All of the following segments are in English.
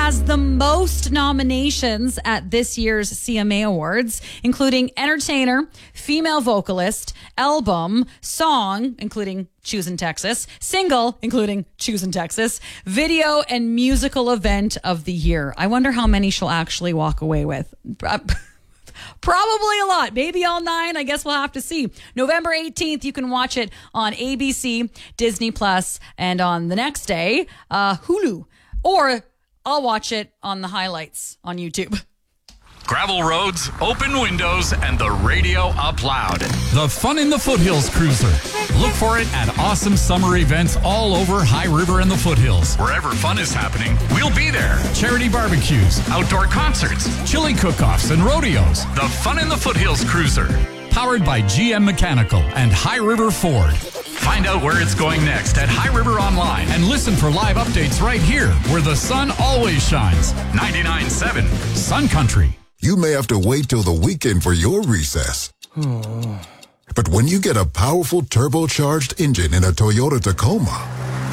has the most nominations at this year's CMA Awards, including Entertainer, Female Vocalist, Album, Song, including Choosing Texas, Single, including Choosing Texas, Video, and Musical Event of the Year. I wonder how many she'll actually walk away with. Probably a lot. Maybe all 9. I guess we'll have to see. November 18th, you can watch it on ABC, Disney Plus, and on the next day, Hulu. Or I'll watch it on the highlights on YouTube. Gravel roads, open windows, and the radio up loud. The Fun in the Foothills Cruiser. Look for it at awesome summer events all over High River and the Foothills. Wherever fun is happening, we'll be there. Charity barbecues, Outdoor concerts, chili cook-offs, and rodeos. The Fun in the Foothills Cruiser. Powered by GM Mechanical and High River Ford. Find out where it's going next at High River Online. And listen for live updates right here, where the sun always shines. 99.7 Sun Country. You may have to wait till the weekend for your recess. But when you get a powerful turbocharged engine in a Toyota Tacoma,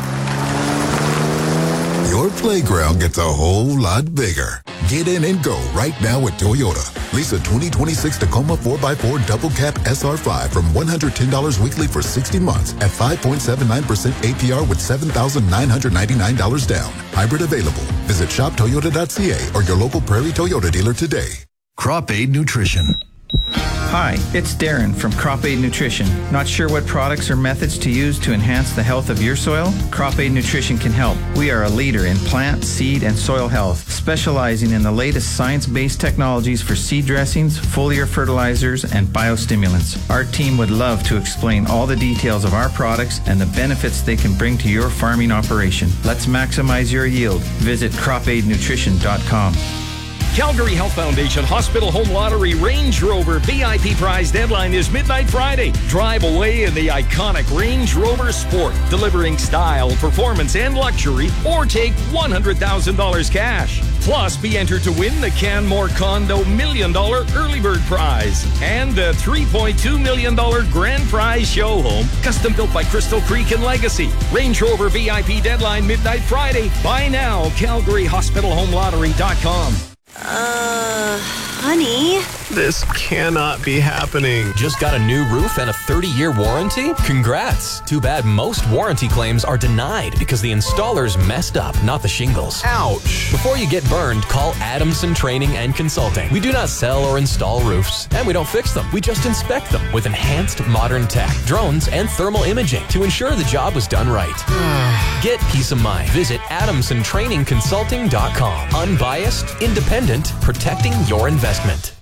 your playground gets a whole lot bigger. Get in and go right now at Toyota. Lease a 2026 Tacoma 4x4 Double Cab SR5 from $110 weekly for 60 months at 5.79% APR with $7,999 down. Hybrid available. Visit shoptoyota.ca or your local Prairie Toyota dealer today. Crop Aid Nutrition. Hi, it's Darren from Crop Aid Nutrition. Not sure what products or methods to use to enhance the health of your soil? Crop Aid Nutrition can help. We are a leader in plant, seed, and soil health, specializing in the latest science-based technologies for seed dressings, foliar fertilizers, and biostimulants. Our team would love to explain all the details of our products and the benefits they can bring to your farming operation. Let's maximize your yield. Visit cropaidnutrition.com. Calgary Health Foundation Hospital Home Lottery Range Rover VIP prize deadline is midnight Friday. Drive away in the iconic Range Rover Sport, delivering style, performance, and luxury, or take $100,000 cash. Plus, be entered to win the Canmore Condo $1 million early bird prize and the $3.2 million grand prize show home, custom built by Crystal Creek and Legacy. Range Rover VIP deadline midnight Friday. Buy now, CalgaryHospitalHomeLottery.com. Honey? This cannot be happening. Just got a new roof and a 30-year warranty? Congrats. Too bad most warranty claims are denied because the installers messed up, not the shingles. Ouch. Before you get burned, call Adamson Training and Consulting. We do not sell or install roofs, and we don't fix them. We just inspect them with enhanced modern tech, drones, and thermal imaging to ensure the job was done right. Get peace of mind. Visit AdamsonTrainingConsulting.com. Unbiased, independent, protecting your investment.